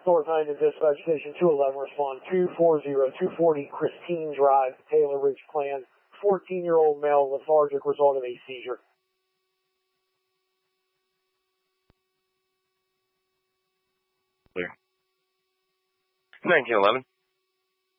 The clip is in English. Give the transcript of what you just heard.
North 9 to Dispatch Station 211, respond 240-240 Christine Drive, Taylor Ridge Clan, 14-year-old male, lethargic, result of a seizure. Clear. 1911.